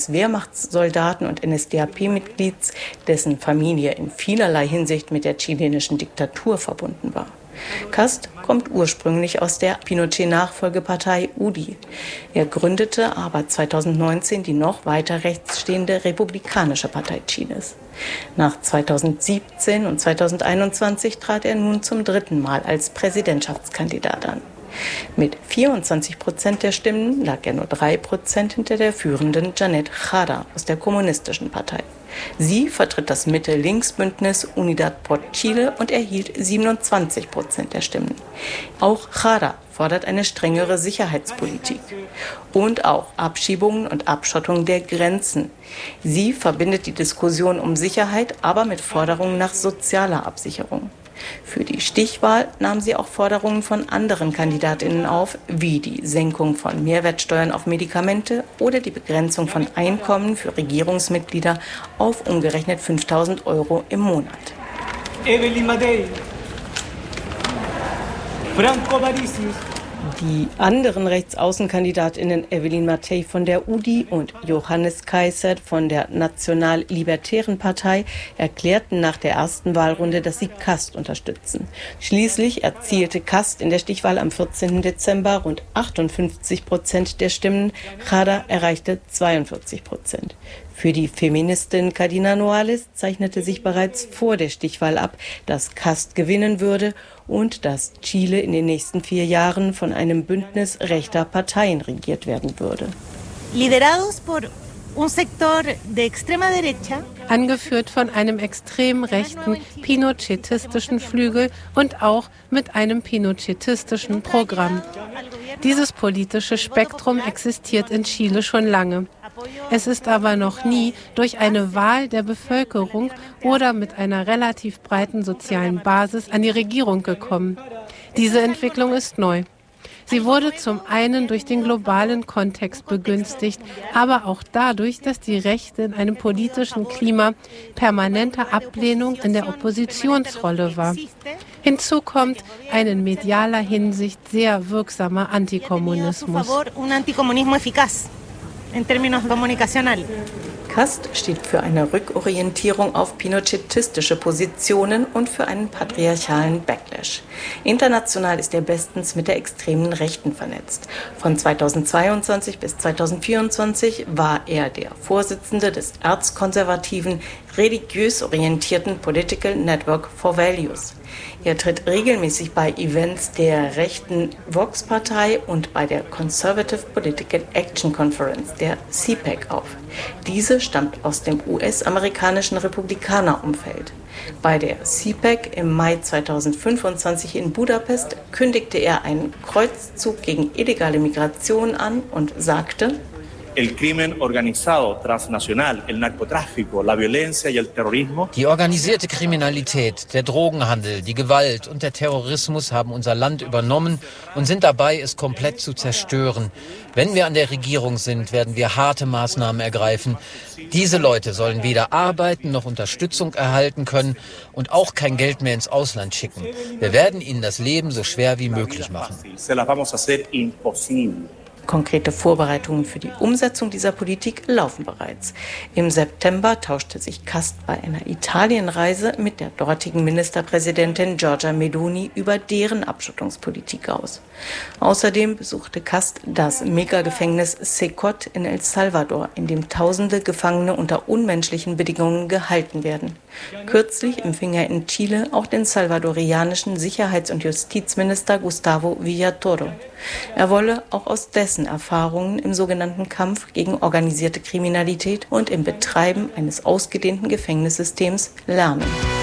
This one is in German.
eines Wehrmachtssoldaten und NSDAP-Mitglieds, dessen Familie in vielerlei Hinsicht mit der chilenischen Diktatur verbunden war. Kast kommt ursprünglich aus der Pinochet-Nachfolgepartei UDI. Er gründete aber 2019 die noch weiter rechts stehende Republikanische Partei Chiles. Nach 2017 und 2021 trat er nun zum dritten Mal als Präsidentschaftskandidat an. Mit 24% der Stimmen lag er nur 3% hinter der führenden Janet Jara aus der Kommunistischen Partei. Sie vertritt das Mitte-Links-Bündnis Unidad por Chile und erhielt 27% der Stimmen. Auch Jara fordert eine strengere Sicherheitspolitik und auch Abschiebungen und Abschottung der Grenzen. Sie verbindet die Diskussion um Sicherheit aber mit Forderungen nach sozialer Absicherung. Für die Stichwahl nahm sie auch Forderungen von anderen Kandidatinnen auf, wie die Senkung von Mehrwertsteuern auf Medikamente oder die Begrenzung von Einkommen für Regierungsmitglieder auf umgerechnet 5.000 € im Monat. Evelyn Matei, Franco Barisi. Die anderen Rechtsaußenkandidatinnen Evelyn Matei von der UDI und Johannes Kaiser von der National-Libertären Partei erklärten nach der ersten Wahlrunde, dass sie Kast unterstützen. Schließlich erzielte Kast in der Stichwahl am 14. Dezember rund 58% der Stimmen. Jara erreichte 42%. Für die Feministin Cadina Noales zeichnete sich bereits vor der Stichwahl ab, dass Kast gewinnen würde und dass Chile in den nächsten 4 Jahren von einem Bündnis rechter Parteien regiert werden würde. Liderados por un sector de extrema derecha. Angeführt von einem extrem rechten pinochetistischen Flügel und auch mit einem pinochetistischen Programm. Dieses politische Spektrum existiert in Chile schon lange. Es ist aber noch nie durch eine Wahl der Bevölkerung oder mit einer relativ breiten sozialen Basis an die Regierung gekommen. Diese Entwicklung ist neu. Sie wurde zum einen durch den globalen Kontext begünstigt, aber auch dadurch, dass die Rechte in einem politischen Klima permanenter Ablehnung in der Oppositionsrolle war. Hinzu kommt ein in medialer Hinsicht sehr wirksamer Antikommunismus. Kast steht für eine Rückorientierung auf pinochetistische Positionen und für einen patriarchalen Backlash. International ist er bestens mit der extremen Rechten vernetzt. Von 2022 bis 2024 war er der Vorsitzende des erzkonservativen, religiös orientierten Political Network for Values. Er tritt regelmäßig bei Events der rechten Vox-Partei und bei der Conservative Political Action Conference, der CPAC, auf. Diese stammt aus dem US-amerikanischen Republikanerumfeld. Bei der CPAC im Mai 2025 in Budapest kündigte er einen Kreuzzug gegen illegale Migration an und sagte: El crimen organizado transnacional, el narcotráfico, la violencia y el terrorismo. Die organisierte Kriminalität, der Drogenhandel, die Gewalt und der Terrorismus haben unser Land übernommen und sind dabei, es komplett zu zerstören. Wenn wir an der Regierung sind, werden wir harte Maßnahmen ergreifen. Diese Leute sollen weder arbeiten noch Unterstützung erhalten können und auch kein Geld mehr ins Ausland schicken. Wir werden ihnen das Leben so schwer wie möglich machen. Konkrete Vorbereitungen für die Umsetzung dieser Politik laufen bereits. Im September tauschte sich Kast bei einer Italienreise mit der dortigen Ministerpräsidentin Giorgia Meloni über deren Abschottungspolitik aus. Außerdem besuchte Kast das Megagefängnis Secot in El Salvador, in dem Tausende Gefangene unter unmenschlichen Bedingungen gehalten werden. Kürzlich empfing er in Chile auch den salvadorianischen Sicherheits- und Justizminister Gustavo Villatoro. Er wolle auch aus dessen Erfahrungen im sogenannten Kampf gegen organisierte Kriminalität und im Betreiben eines ausgedehnten Gefängnissystems lernen.